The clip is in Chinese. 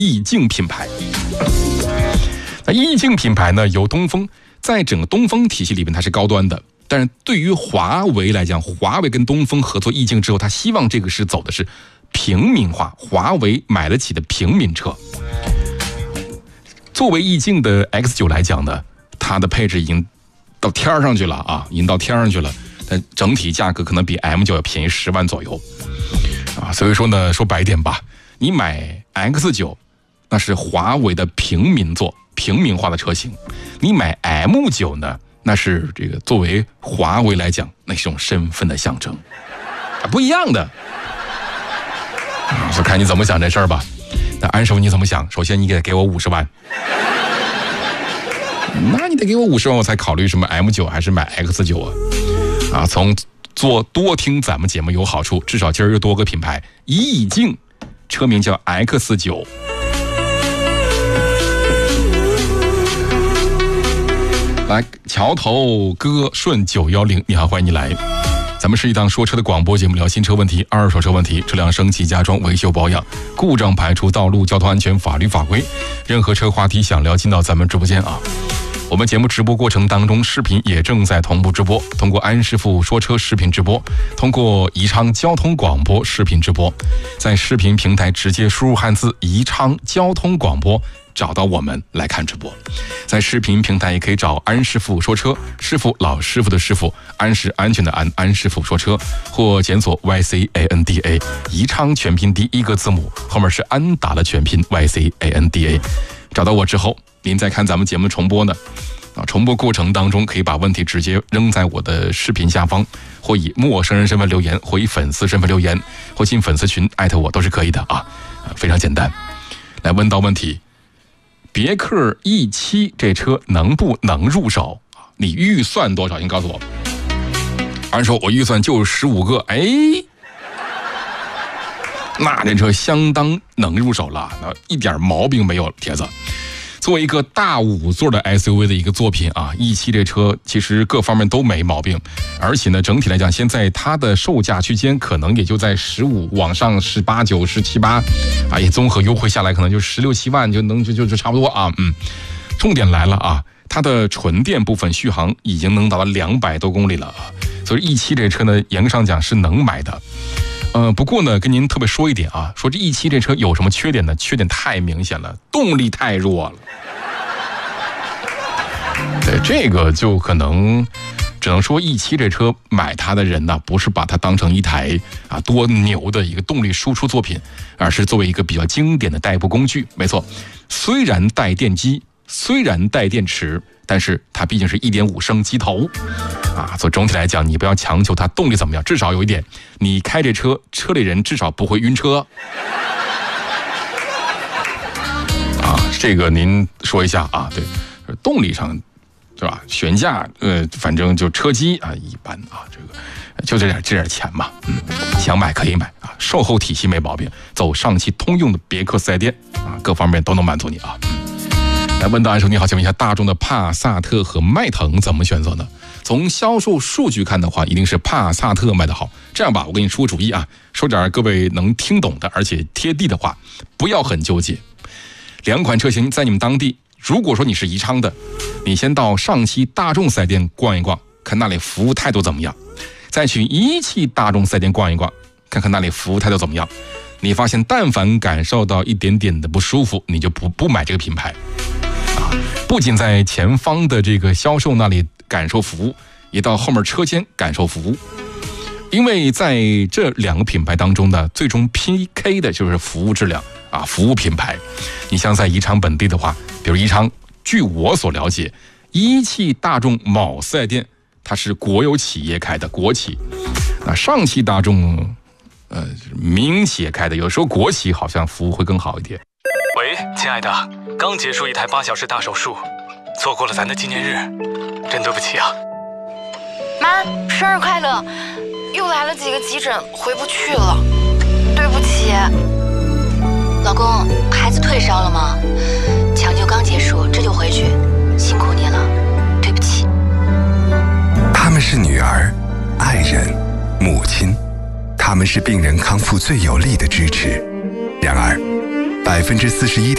意境品牌。那意境品牌呢，由东风，在整个东风体系里面它是高端的，但是对于华为来讲，华为跟东风合作意境之后，他希望这个是走的是平民化，华为买得起的平民车。作为意境的 X9 来讲呢，它的配置已经到天上去了啊，已经到天上去了，但整体价格可能比 M9 要便宜10万左右啊。所以说呢，说白一点吧，你买 X9 那是华为的平民座、平民化的车型，你买 M9 呢，那是这个作为华为来讲，那是一种身份的象征，不一样的。就看你怎么想这事儿吧。那安师傅你怎么想？首先你得给我50万，那你得给我50万，我才考虑什么 M9 还是买 X9 啊？啊，从做多听咱们节目有好处，至少今儿又多个品牌，意境，车名叫 X9。来，桥头哥顺910，你好，欢迎你来。咱们是一档说车的广播节目，聊新车问题、二手车问题、车辆升级加装、维修保养、故障排除、道路交通安全、法律法规，任何车话题想聊，进到咱们直播间啊。我们节目直播过程当中，视频也正在同步直播，通过安师傅说车视频直播，通过宜昌交通广播视频直播，在视频平台直接输入汉字宜昌交通广播，找到我们来看直播。在视频平台也可以找安师傅说车，师傅老师傅的师傅，安是安全的安，安师傅说车，或检索 YCANDA 宜昌全拼第一个字母，后面是安达的全拼 YCANDA。找到我之后，您再看咱们节目重播呢。重播过程当中可以把问题直接扔在我的视频下方，或以陌生人身份留言，或以粉丝身份留言，或进粉丝群艾特我都是可以的啊，非常简单。来问到问题，别克 E7 这车能不能入手？你预算多少？您告诉我。按说我预算就15个，那这车相当能入手了，那一点毛病没有，铁子。作为一个大5座的 SUV 的一个作品啊，E7这车其实各方面都没毛病，而且呢，整体来讲，现在它的售价区间可能也就在15往上18、9、17、8，啊，也综合优惠下来，可能就16、17万就能就差不多啊。重点来了啊，它的纯电部分续航已经能达到200多公里了啊，所以 E7这车呢，严格上讲是能买的。不过呢，跟您特别说一点啊，说这E7这车有什么缺点呢？缺点太明显了，动力太弱了。对，这个就可能只能说E7这车买它的人呢，不是把它当成一台多牛的一个动力输出作品，而是作为一个比较经典的代步工具。没错，虽然带电机，虽然带电池，但是它毕竟是1.5升机头啊，所以总体来讲，你不要强求它动力怎么样，至少有一点，你开这车，车里人至少不会晕车啊。这个您说一下啊，对，动力上是吧？悬架反正就车机啊一般啊，这个就这点钱嘛，想买可以买啊，售后体系没毛病，走上汽通用的别克4S店啊，各方面都能满足你啊。来问到安叔你好，请问一下，大众的帕萨特和迈腾怎么选择呢？从销售数据看的话，一定是帕萨特卖得好。这样吧，我给你出个主意啊，说点各位能听懂的而且贴地的话，不要很纠结。两款车型在你们当地，如果说你是宜昌的，你先到上汽大众4S店逛一逛，看那里服务态度怎么样，再去一汽大众4S店逛一逛，看看那里服务态度怎么样。你发现但凡感受到一点点的不舒服，你就不买这个品牌啊！不仅在前方的这个销售那里感受服务，也到后面车间感受服务。因为在这两个品牌当中呢，最终 PK 的就是服务质量啊，服务品牌。你像在宜昌本地的话，比如宜昌，据我所了解，一汽大众某4S店它是国有企业开的国企，那上汽大众民营企业开的，有时候国企好像服务会更好一点。 喂，亲爱的，刚结束一台8小时大手术，错过了咱的纪念日，真对不起啊。 妈，生日快乐！又来了几个急诊，回不去了，对不起。 老公，孩子退烧了吗？抢救刚结束，这就回去，辛苦你了，对不起。 他们是女儿、爱人、母亲，他们是病人康复最有力的支持。然而， 41%。